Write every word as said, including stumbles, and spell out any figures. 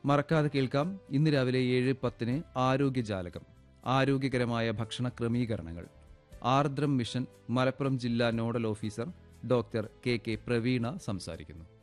മറക്കാതെ കേൾക്കാം ഇന്ന് രാവിലെ ഏഴ് പത്തിന് ആരോഗ്യജാലകം. ആരോഗ്യകരമായ ഭക്ഷണ ക്രമീകരണങ്ങൾ. ആർദ്രം മിഷൻ മലപ്പുറം ജില്ലാ nodal officer doctor K K Praveena സംസാരിക്കുന്നു.